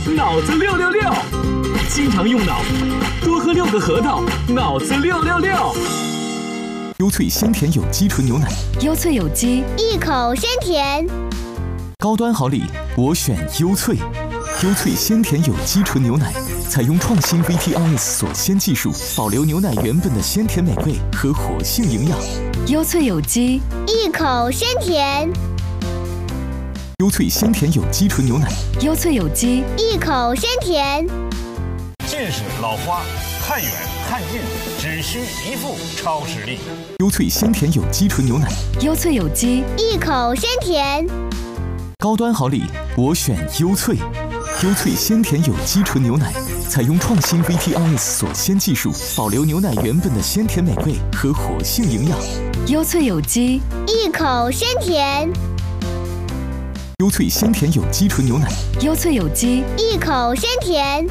脑子666，经常用脑，多喝6个核桃，脑子666。 优萃鲜甜有机纯牛奶， 优萃有机， 一口鲜甜。 高端好礼，我选优萃。优萃鲜甜有机纯牛奶，采用创新 VTRS 锁鲜技术，保留牛奶原本的鲜甜美味和活性营养。 优萃有机， 一口鲜甜。 优萃鲜甜有机纯牛奶， 优萃有机， 一口鲜甜。 近视、老花，看远看近，只需一副超视力。 优萃鲜甜有机纯牛奶， 优萃有机， 一口鲜甜。 高端好礼，我选优萃。优萃鲜甜有机纯牛奶，采用创新 VTRS 锁鲜技术，保留牛奶原本的鲜甜美味和活性营养。 优萃有机， 一口鲜甜。 优萃鲜甜有机纯牛奶， 优萃有机， 一口鲜甜。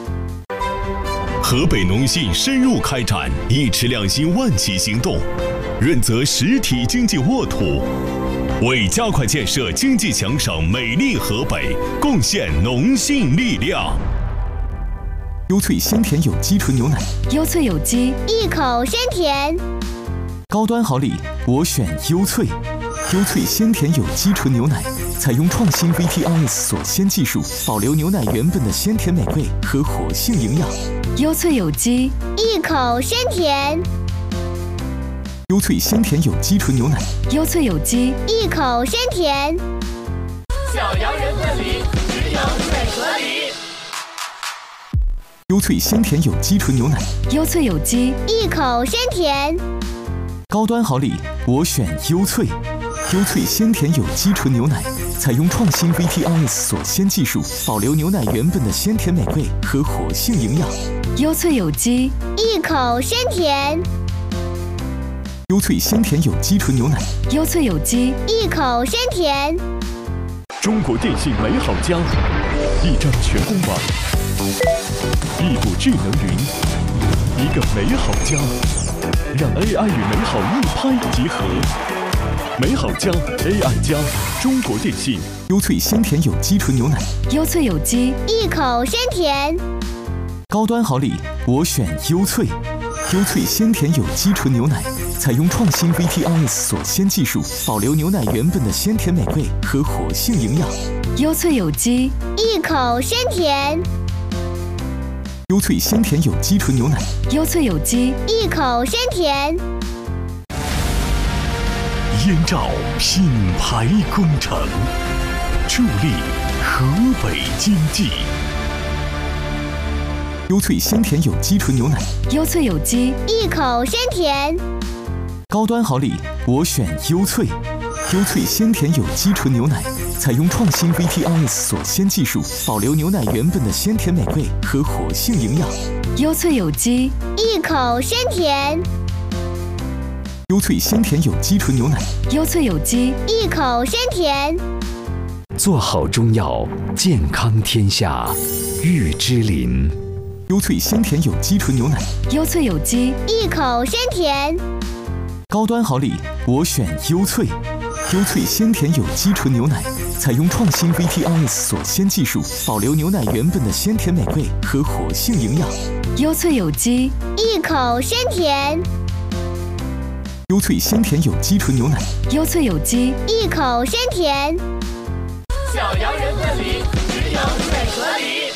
河北农信深入开展一池两心万企行动，润泽实体经济沃土，为加快建设经济强省美丽河北贡献农信力量。 优萃鲜甜有机纯牛奶， 优萃有机， 一口鲜甜。 高端好礼，我选优萃。优萃鲜甜有机纯牛奶，采用创新 VTRS 锁鲜技术，保留牛奶原本的鲜甜美味和活性营养。 优萃有机， 一口鲜甜。 优萃鲜甜有机纯牛奶， 优萃有机， 一口鲜甜。 小洋人问里，只有水和梨。 优萃鲜甜有机纯牛奶， 优萃有机， 一口鲜甜。 高端好礼，我选优萃。优萃鲜甜有机纯牛奶，采用创新 VTRS 锁鲜技术，保留牛奶原本的鲜甜美味和活性营养。 优萃有机， 一口鲜甜。 优萃鲜甜有机纯牛奶， 优萃有机， 一口鲜甜。 中国电信美好家，一张全公网，一股智能云，一个美好家，让 AI 与美好一拍即合。美好家 AI 加，中国电信。 优萃鲜甜有机纯牛奶， 优萃有机， 一口鲜甜。 高端好礼，我选优萃。优萃鲜甜有机纯牛奶，采用创新 VTRS 锁鲜技术，保留牛奶原本的鲜甜美味和活性营养。 优萃有机， 一口鲜甜。 优萃鲜甜有机纯牛奶， 优萃有机， 一口鲜甜。 燕赵品牌工程，助力河北经济。 优萃鲜甜有机纯牛奶， 优萃有机， 一口鲜甜。 高端好礼，我选优萃。优萃鲜甜有机纯牛奶，采用创新 VTRS 锁鲜技术，保留牛奶原本的鲜甜美味和活性营养。 优萃有机， 一口鲜甜。 优萃鲜甜有机纯牛奶， 优萃有机， 一口鲜甜。 做好中药，健康天下。玉芝林。 优萃鲜甜有机纯牛奶， 优萃有机， 一口鲜甜。 高端好礼，我选优萃。优萃鲜甜有机纯牛奶，采用创新 VTRS 锁鲜技术，保留牛奶原本的鲜甜美味和活性营养。 优萃有机， 一口鲜甜。 优萃鲜甜有机纯牛奶， 优萃有机， 一口鲜甜。 小洋人问里，只有水和梨。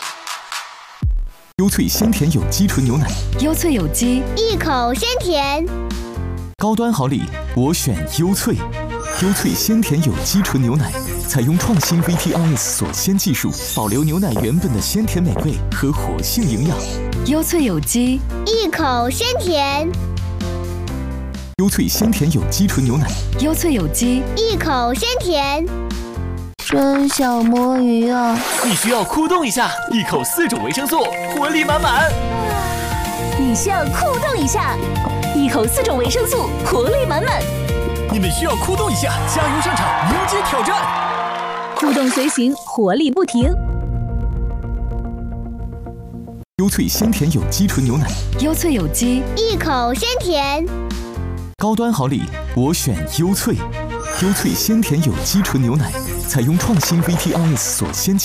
优萃鲜甜有机纯牛奶， 优萃有机， 一口鲜甜。 高端好礼，我选优萃。优萃鲜甜有机纯牛奶，采用创新 VTRS 锁鲜技术，保留牛奶原本的鲜甜美味和活性营养。 优萃有机， 一口鲜甜。 优萃鲜甜有机纯牛奶， 优萃有机， 一口鲜甜。 真想摸鱼啊！ 你需要酷动一下，一口4种维生素，活力满满。 你需要酷动一下，一口4种维生素，活力满满。 你们需要酷动一下，加油上场，迎接挑战。 酷动随行，活力不停。 优萃鲜甜有机纯牛奶， 优萃有机， 一口鲜甜。 高端好礼，我选优萃。优萃鲜甜有机纯牛奶，采用创新 VTRS 锁鲜技